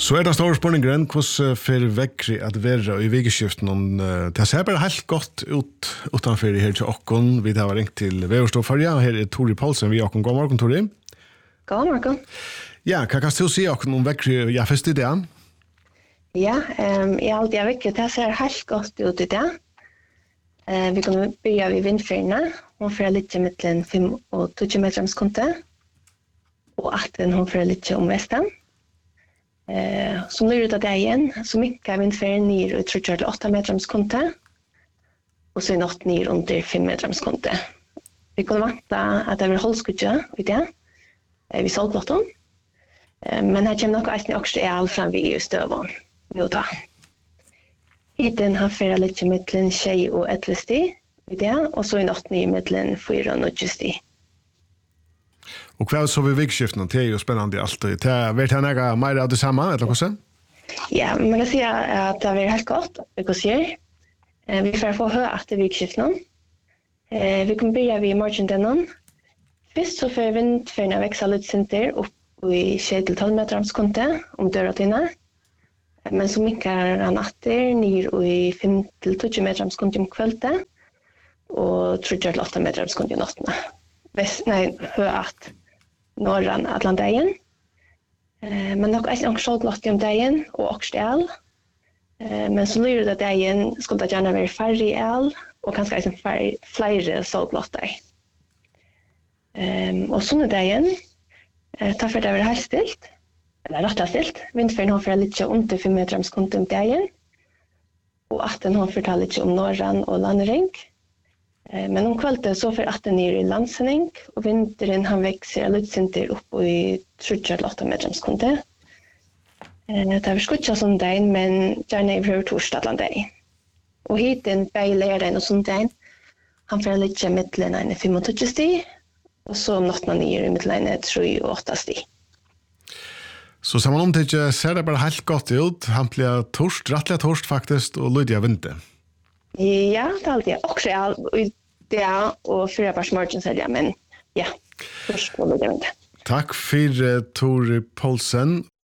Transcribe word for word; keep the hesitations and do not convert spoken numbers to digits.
Så er det stor spørningen, hvordan får vekkri at være i vikeskiften? Det ser bare helt godt ut utenfor her til åkken. Vi har ringt til Veverstoffarja, og her er Tori Paulsen. Vi er åkken. God morgen, Tori. God morgen. Ja, hva kan du si åkken om vekkri? Ja, først i det? Ja, um, jeg har alltid vekkri. Det ser helt godt ut i det. Uh, vi kan begynne ved vindfyrene. Hun får litt midt til fem og tjue meter konte. Og at hun får litt om vesten. Eh, så nu ut av det igen, så mycket vindfärgen ner och tror till åtta metrams konte. Och så är något ner under fem metrams konte. Vi kunde vänta att det var hållskudja vid det. Eh, vi såg något om. Eh, men här kommer nog också el fram vid EU-stöven. Nu då. Hiten har fyra lite mellan tjej och ett sti vid det. Och så är något ner mellan fyra och tjugo. Og hva så vi vikskiften, det er jo spennende alltid. Det er vært her nægge mer av det samme, eller hva så? Ja, man kan si at det har vært helt godt, vi kan si. Vi får få høre etter vikskiften. Vi kan begynne ved morgendenen. Først så får vindfyrene vekse litt sinter opp i tjue til tolv metrams konte om døratine. Men så mykker han etter ned i fem til tjue metrams konte om kveldet, og tror til åtta metrams konte om nattene. Vest, nei, høre at norran Atlanteien. Eh, men nok er ikke så om dagen og også el. Eh, men så lyder det dagen skulle det gjerne være færre el og kanskje ikke flere såglotter. Eh, og sånne dagen eh, tar for det å være helt stilt, eller rett og stilt. Vindfyren har for litt under fem meter konto om dagen, og at den har fortalt litt om norran og landring. Men om kvällen så får att den ner i landsändning och vintern han växer lutsinter upp i tjue til åtta metrams konte. Det är skutcha som dagen men gärna över torsdag land dag. Och hit en bejlaren och sånt där. Han får lite mellan en fem och tjue sti och så om natten ner i mellan en tre och åtta sti. Så samman om det ser det bara helt gott ut. Han blir torst, rättliga torst faktiskt och lydiga vinter. Ja, det är alltid också i det och fyra pers morgon säger jag, men ja, först på det. Tack för uh, Tori Paulsen.